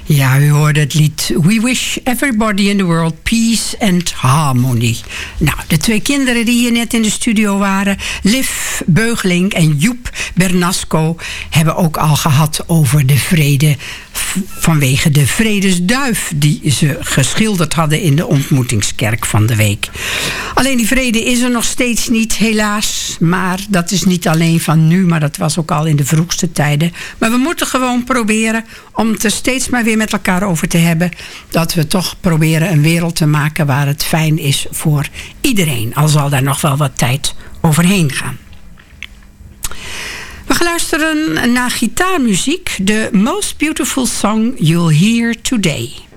Ja, u hoorde het lied We Wish Everybody in the World Peace and Harmony. Nou, de twee kinderen die hier net in de studio waren, Liv Beugeling en Joep Bernasco, hebben ook al gehad over de vrede vanwege de vredesduif die ze geschilderd hadden in de ontmoetingskerk van de week. Alleen die vrede is er nog steeds niet, helaas. Maar dat is niet alleen van nu, maar dat was ook al in de vroegste tijden. Maar we moeten gewoon proberen om het er steeds maar weer met elkaar over te hebben. Dat we toch proberen een wereld te maken waar het fijn is voor iedereen. Al zal daar nog wel wat tijd overheen gaan. We gaan luisteren naar gitaarmuziek. The Most Beautiful Song You'll Hear Today.